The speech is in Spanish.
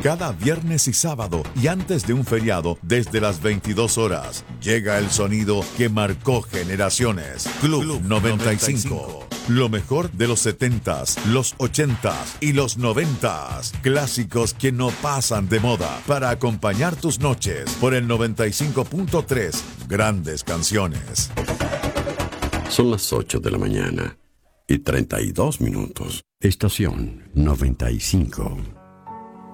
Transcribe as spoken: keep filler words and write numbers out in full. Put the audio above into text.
Cada viernes y sábado y antes de un feriado desde las veintidós horas llega el sonido que marcó generaciones. Club, Club noventa y cinco. Lo mejor de los setentas, los ochentas y los noventas. Clásicos que no pasan de moda para acompañar tus noches por el noventa y cinco punto tres. Grandes canciones. Son las ocho de la mañana y treinta y dos minutos. Estación noventa y cinco.